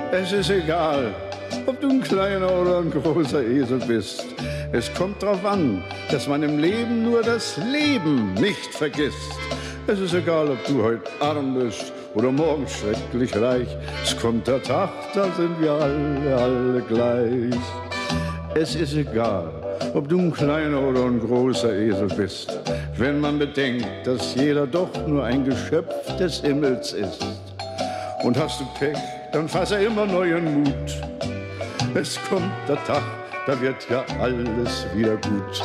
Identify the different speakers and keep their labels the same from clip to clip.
Speaker 1: Es ist egal, ob du ein kleiner oder ein großer Esel bist. Es kommt drauf an, dass man im Leben nur das Leben nicht vergisst. Es ist egal, ob du heute arm bist oder morgen schrecklich reich. Es kommt der Tag, da sind wir alle gleich. Es ist egal, ob du ein kleiner oder ein großer Esel bist, wenn man bedenkt, dass jeder doch nur ein Geschöpf des Himmels ist. Und hast du Pech, dann fasse immer neuen Mut. Es kommt der Tag, da wird ja alles wieder gut.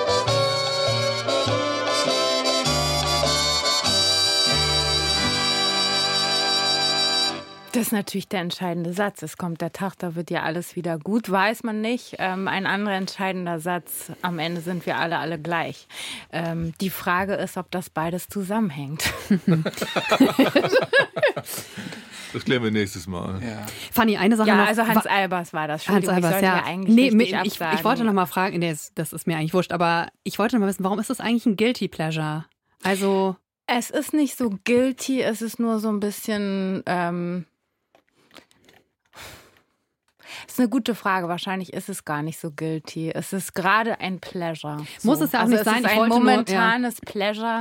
Speaker 2: Das ist natürlich der entscheidende Satz. Es kommt der Tag, da wird ja alles wieder gut. Weiß man nicht. Ein anderer entscheidender Satz, am Ende sind wir alle gleich. Die Frage ist, ob das beides zusammenhängt.
Speaker 3: Das klären wir nächstes Mal.
Speaker 4: Ja.
Speaker 5: Fanny, eine Sache noch.
Speaker 2: Ja, also Hans Albers war das.
Speaker 5: Hans Albers, ja.
Speaker 2: Eigentlich
Speaker 5: ich wollte noch mal fragen, das ist mir eigentlich wurscht, aber ich wollte noch mal wissen, warum ist das eigentlich ein Guilty Pleasure? Also...
Speaker 2: Es ist nicht so guilty, es ist nur so ein bisschen... ist eine gute Frage. Wahrscheinlich ist es gar nicht so guilty. Es ist gerade ein Pleasure. So.
Speaker 5: Muss es ja auch nicht sein.
Speaker 2: Es ist ein momentanes Pleasure,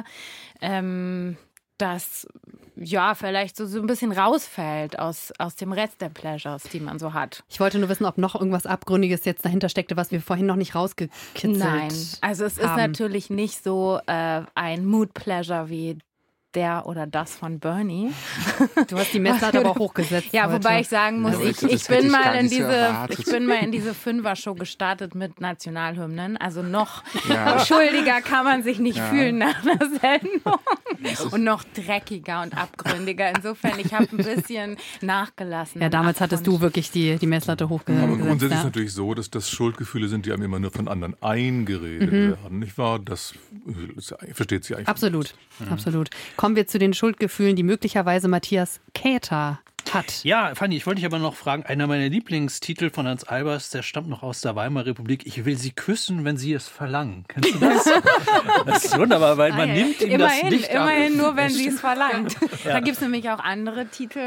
Speaker 2: das ja vielleicht so ein bisschen rausfällt aus dem Rest der Pleasures, die man so hat.
Speaker 5: Ich wollte nur wissen, ob noch irgendwas Abgründiges jetzt dahinter steckte, was wir vorhin noch nicht rausgekitzelt haben.
Speaker 2: Nein, also es ist natürlich nicht so ein Mood-Pleasure wie der oder das von Bernie.
Speaker 5: Du hast die Messlatte aber auch hochgesetzt.
Speaker 2: Ja,
Speaker 5: heute.
Speaker 2: Wobei ich sagen muss,
Speaker 4: Ja,
Speaker 2: ich bin mal in diese Fünfer-Show gestartet mit Nationalhymnen. Also noch schuldiger kann man sich nicht fühlen nach einer Sendung. Und noch dreckiger und abgründiger. Insofern, ich habe ein bisschen nachgelassen.
Speaker 5: Ja, damals hattest du wirklich die Messlatte hochgesetzt.
Speaker 3: Aber grundsätzlich ist es natürlich so, dass das Schuldgefühle sind, die einem immer nur von anderen eingeredet werden. Nicht wahr? Das versteht sie eigentlich.
Speaker 5: Absolut, absolut. Kommen wir zu den Schuldgefühlen, die möglicherweise Matthias Käther hat.
Speaker 6: Ja, Fanny, ich wollte dich aber noch fragen, einer meiner Lieblingstitel von Hans Albers, der stammt noch aus der Weimarer Republik. Ich will sie küssen, wenn sie es verlangen. Kennst du das? Das ist wunderbar, weil man nimmt ihm das nicht ab.
Speaker 2: Immerhin nur, wenn sie es verlangt. Ja. Da gibt es nämlich auch andere Titel,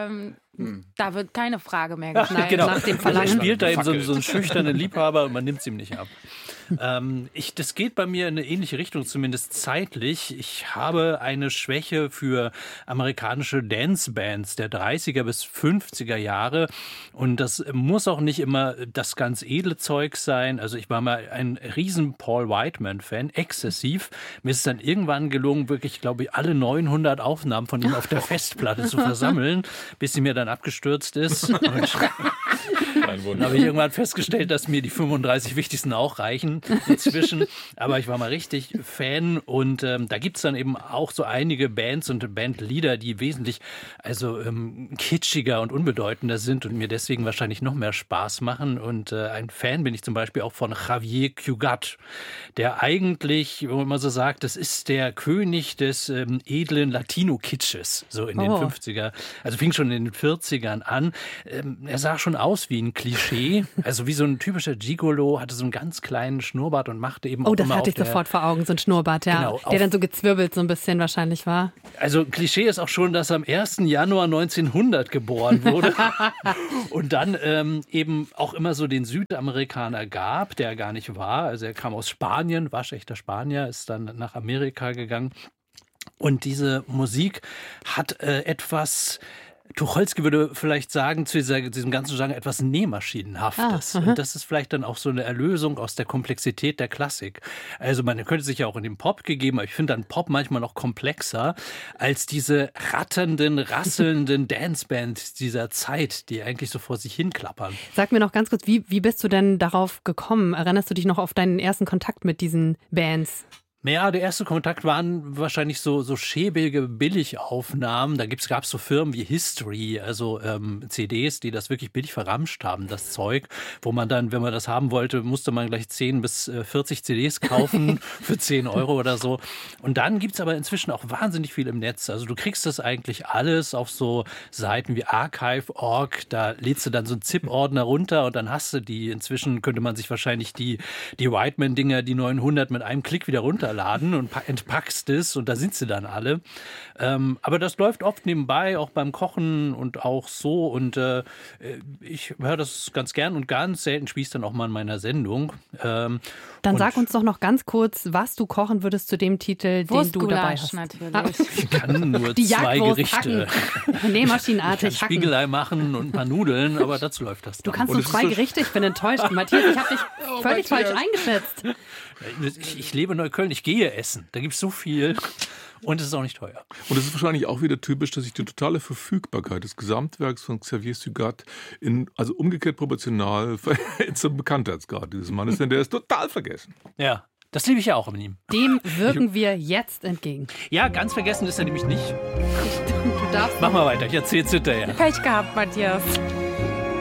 Speaker 2: da wird keine Frage mehr gestellt.
Speaker 6: Genau.
Speaker 5: Nach dem Verlangen.
Speaker 6: Er spielt da eben so einen schüchternen Liebhaber und man nimmt es ihm nicht ab. Das geht bei mir in eine ähnliche Richtung, zumindest zeitlich. Ich habe eine Schwäche für amerikanische Dancebands der 30er bis 50er Jahre. Und das muss auch nicht immer das ganz edle Zeug sein. Also ich war mal ein riesen Paul Whiteman-Fan, exzessiv. Mir ist es dann irgendwann gelungen, wirklich, glaube ich, alle 900 Aufnahmen von ihm auf der Festplatte zu versammeln, bis sie mir dann abgestürzt ist. Und dann habe ich irgendwann festgestellt, dass mir die 35 wichtigsten auch reichen inzwischen. Aber ich war mal richtig Fan und da gibt es dann eben auch so einige Bands und Bandlieder, die wesentlich kitschiger und unbedeutender sind und mir deswegen wahrscheinlich noch mehr Spaß machen. Und ein Fan bin ich zum Beispiel auch von Javier Cugat, der eigentlich, wenn man so sagt, das ist der König des edlen Latino-Kitsches, so in den 50er. Also fing schon in den 40ern an. Er sah schon aus wie ein Klischee, also wie so ein typischer Gigolo, hatte so einen ganz kleinen Schnurrbart und machte eben auch
Speaker 5: das
Speaker 6: immer
Speaker 5: hatte ich sofort vor Augen, so ein Schnurrbart, ja,
Speaker 6: genau,
Speaker 5: der dann so gezwirbelt so ein bisschen wahrscheinlich war.
Speaker 6: Also Klischee ist auch schon, dass er am 1. Januar 1900 geboren wurde und dann eben auch immer so den Südamerikaner gab, der gar nicht war. Also er kam aus Spanien, waschechter Spanier, ist dann nach Amerika gegangen. Und diese Musik hat etwas... Tucholsky würde vielleicht sagen, zu diesem ganzen Genre etwas Nähmaschinenhaftes. Und das ist vielleicht dann auch so eine Erlösung aus der Komplexität der Klassik. Also man könnte sich ja auch in den Pop gegeben, aber ich finde dann Pop manchmal noch komplexer als diese ratternden, rasselnden Dancebands dieser Zeit, die eigentlich so vor sich hin klappern.
Speaker 5: Sag mir noch ganz kurz, wie bist du denn darauf gekommen? Erinnerst du dich noch auf deinen ersten Kontakt mit diesen Bands?
Speaker 6: Naja, der erste Kontakt waren wahrscheinlich so schäbige Billigaufnahmen. Da gab's so Firmen wie History, also CDs, die das wirklich billig verramscht haben, das Zeug, wo man dann, wenn man das haben wollte, musste man gleich 10 bis 40 CDs kaufen für 10 Euro oder so. Und dann gibt's aber inzwischen auch wahnsinnig viel im Netz. Also du kriegst das eigentlich alles auf so Seiten wie Archive.org. Da lädst du dann so einen ZIP-Ordner runter und dann hast du die. Inzwischen könnte man sich wahrscheinlich die Whiteman-Dinger, die 900 mit einem Klick wieder runter Ikea-Laden und entpackst es und da sind sie dann alle. Aber das läuft oft nebenbei, auch beim Kochen und auch so. Und ich höre das ganz gern und ganz selten spiele ich es dann auch mal in meiner Sendung.
Speaker 5: Dann sag uns doch noch ganz kurz, was du kochen würdest zu dem Titel, den du dabei hast.
Speaker 2: Natürlich.
Speaker 6: Ich kann nur 2 Gerichte.
Speaker 5: Nähmaschinenartig
Speaker 6: hacken. Spiegelei machen und ein paar Nudeln, aber dazu läuft das dann.
Speaker 5: Du kannst nur 2 Gerichte? Ich bin enttäuscht. Matthias, ich habe dich völlig falsch eingeschätzt.
Speaker 6: Ich lebe in Neukölln, ich gehe essen. Da gibt es so viel. Und es ist auch nicht teuer.
Speaker 3: Und es ist wahrscheinlich auch wieder typisch, dass sich die totale Verfügbarkeit des Gesamtwerks von Xavier Cugat also umgekehrt proportional zum Bekanntheitsgrad dieses Mannes, denn der ist total vergessen.
Speaker 6: Ja, das liebe ich ja auch an ihm.
Speaker 5: Dem wirken wir jetzt entgegen.
Speaker 6: Ja, ganz vergessen ist er nämlich nicht.
Speaker 5: Du darfst.
Speaker 6: Mach mal weiter, ich erzähl's hinterher.
Speaker 2: Pech gehabt, Matthias.